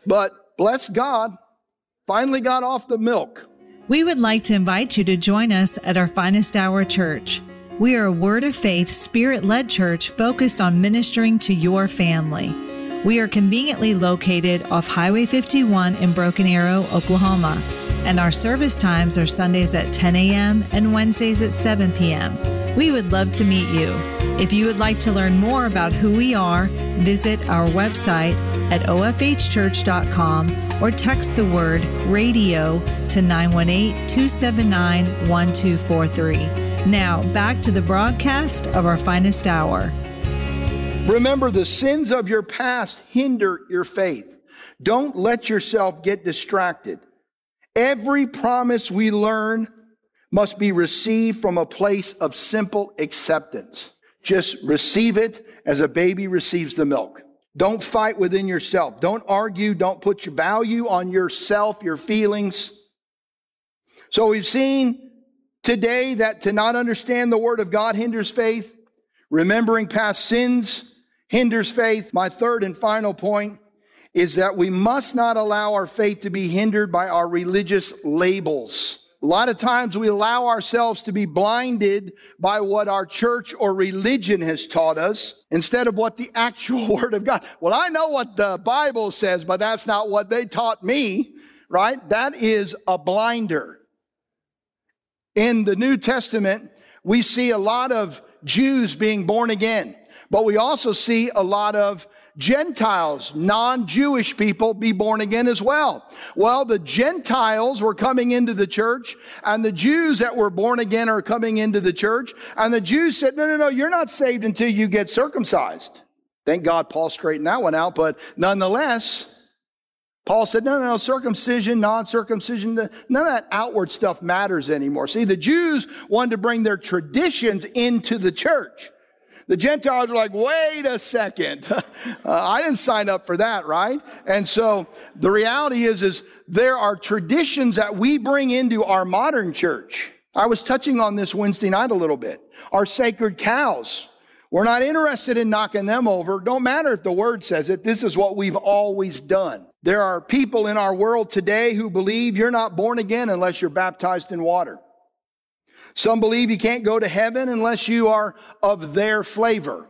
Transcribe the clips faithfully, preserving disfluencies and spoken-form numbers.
But bless God, finally got off the milk. We would like to invite you to join us at our Finest Hour Church. We are a Word of Faith, Spirit-led church focused on ministering to your family. We are conveniently located off Highway fifty-one in Broken Arrow, Oklahoma, and our service times are Sundays at ten a.m. and Wednesdays at seven p.m. We would love to meet you. If you would like to learn more about who we are, visit our website at o f h church dot com or text the word radio to nine one eight, two seven nine, one two four three. Now, back to the broadcast of our Finest Hour. Remember, the sins of your past hinder your faith. Don't let yourself get distracted. Every promise we learn must be received from a place of simple acceptance. Just receive it as a baby receives the milk. Don't fight within yourself. Don't argue. Don't put your value on yourself, your feelings. So we've seen today that to not understand the Word of God hinders faith. Remembering past sins hinders faith. My third and final point is that we must not allow our faith to be hindered by our religious labels. A lot of times we allow ourselves to be blinded by what our church or religion has taught us instead of what the actual Word of God. Well, I know what the Bible says, but that's not what they taught me, right? That is a blinder. In the New Testament, we see a lot of Jews being born again, but we also see a lot of Gentiles, non-Jewish people, be born again as well. Well, the Gentiles were coming into the church, and the Jews that were born again are coming into the church, and the Jews said, no, no, no, you're not saved until you get circumcised. Thank God Paul straightened that one out, but nonetheless, Paul said, no, no, no, circumcision, non-circumcision, none of that outward stuff matters anymore. See, the Jews wanted to bring their traditions into the church. The Gentiles are like, wait a second. uh, I didn't sign up for that, right? And so the reality is, is there are traditions that we bring into our modern church. I was touching on this Wednesday night a little bit. Our sacred cows. We're not interested in knocking them over. Don't matter if the Word says it. This is what we've always done. There are people in our world today who believe you're not born again unless you're baptized in water. Some believe you can't go to heaven unless you are of their flavor.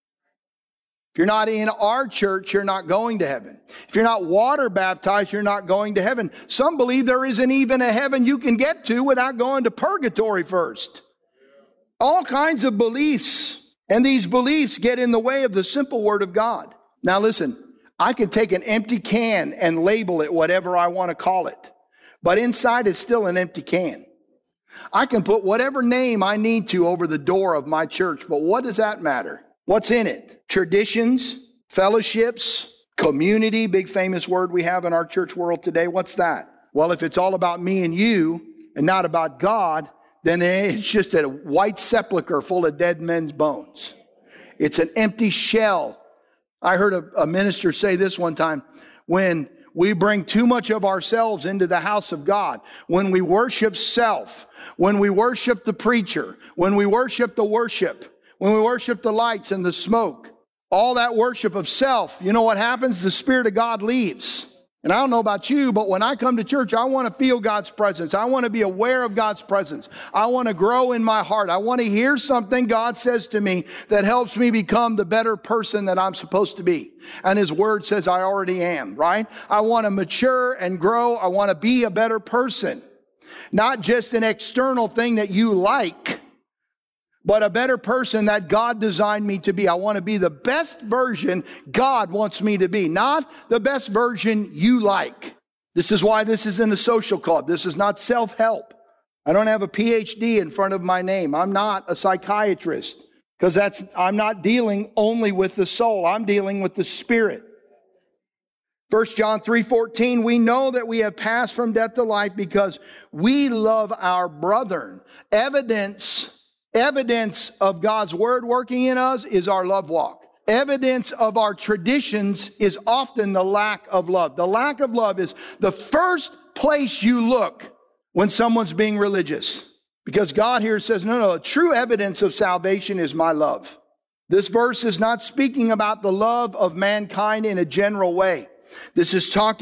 If you're not in our church, you're not going to heaven. If you're not water baptized, you're not going to heaven. Some believe there isn't even a heaven you can get to without going to purgatory first. All kinds of beliefs. And these beliefs get in the way of the simple Word of God. Now listen, I could take an empty can and label it whatever I want to call it. But inside it's still an empty can. I can put whatever name I need to over the door of my church, but what does that matter? What's in it? Traditions, fellowships, community, big famous word we have in our church world today. What's that? Well, if it's all about me and you and not about God, then it's just a white sepulcher full of dead men's bones. It's an empty shell. I heard a, a minister say this one time, when we bring too much of ourselves into the house of God, when we worship self, when we worship the preacher, when we worship the worship, when we worship the lights and the smoke, all that worship of self, you know what happens? The Spirit of God leaves. And I don't know about you, but when I come to church, I want to feel God's presence. I want to be aware of God's presence. I want to grow in my heart. I want to hear something God says to me that helps me become the better person that I'm supposed to be. And His Word says I already am, right? I want to mature and grow. I want to be a better person. Not just an external thing that you like, but a better person that God designed me to be. I want to be the best version God wants me to be, not the best version you like. This is why this isn't a social club. This is not self-help. I don't have a P H D in front of my name. I'm not a psychiatrist, because that's I'm not dealing only with the soul. I'm dealing with the spirit. First John three fourteen, we know that we have passed from death to life because we love our brethren. Evidence Evidence of God's Word working in us is our love walk. Evidence of our traditions is often the lack of love. The lack of love is the first place you look when someone's being religious. Because God here says, no, no, true evidence of salvation is my love. This verse is not speaking about the love of mankind in a general way. This is talking